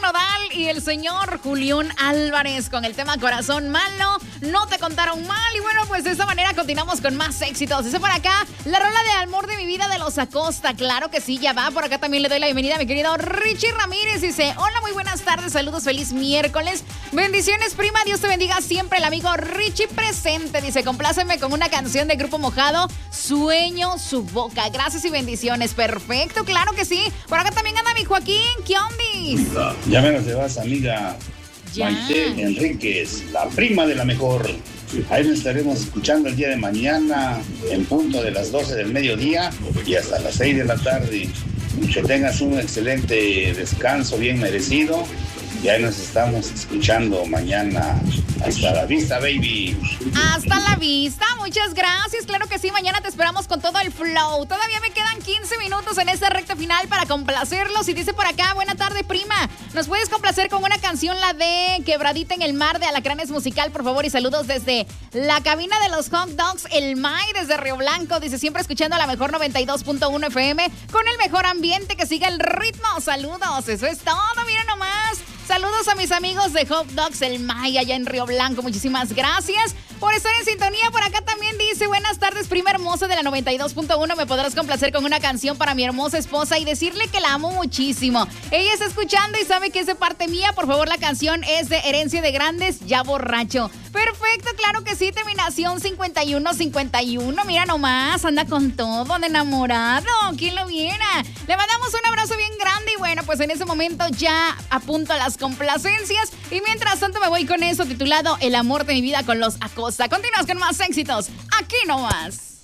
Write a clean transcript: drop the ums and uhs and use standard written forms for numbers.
Nodal y el señor Julián Álvarez con el tema Corazón Malo. No te contaron mal. Y bueno, pues de esta manera continuamos con más éxitos. Dice por acá, la rola de Amor de mi vida de los Acosta. Claro que sí, ya va. Por acá también le doy la bienvenida a mi querido Richie Ramírez. Dice, hola, muy buenas tardes, saludos, feliz miércoles. Bendiciones, prima, Dios te bendiga siempre. El amigo Richie presente. Dice, compláceme con una canción de Grupo Mojado, Sueño su boca. Gracias y bendiciones. Perfecto, claro que sí. Por acá también anda mi Joaquín. ¿Qué ondis? Ya me las llevas, amiga. Ya. Maite Enríquez, la prima de la mejor. Ahí nos estaremos escuchando el día de mañana en punto de las 12 del mediodía y hasta las 6 de la tarde. Que tengas un excelente descanso bien merecido. Y ahí nos estamos escuchando mañana. Hasta la vista, baby. Hasta la vista, muchas gracias. Claro que sí, mañana te esperamos con todo el flow. Todavía me quedan 15 minutos en esta recta final para complacerlos. Y dice por acá, buena tarde, prima. ¿Nos puedes complacer con una canción, la de Quebradita en el Mar de Alacranes Musical, por favor? Y saludos desde la cabina de los hot dogs, el May, desde Río Blanco. Dice, siempre escuchando a la mejor 92.1 FM con el mejor ambiente, que siga el ritmo. Saludos, eso es todo, miren nomás. Saludos a mis amigos de Hot Dogs El May allá en Río Blanco. Muchísimas gracias por estar en sintonía. Por acá también dice, buenas tardes, prima hermosa de la 92.1. ¿Me podrás complacer con una canción para mi hermosa esposa y decirle que la amo muchísimo? Ella está escuchando y sabe que es de parte mía. Por favor, la canción es de Herencia de Grandes, Ya Borracho. Perfecto, claro que sí. Terminación 5151. Mira nomás, anda con todo de enamorado. ¿Quién lo viera? Le mandamos un abrazo bien grande y bueno, pues en ese momento ya apunto a las complacencias y mientras tanto me voy con eso titulado El amor de mi vida con los Acosta. Continuamos con más éxitos aquí nomás.